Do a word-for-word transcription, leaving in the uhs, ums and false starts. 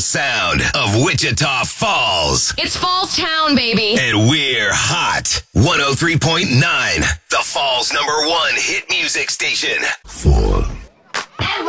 sound of Wichita Falls. It's Falls Town, baby. And we're hot. one oh three point nine, the Falls number one hit music station. Four.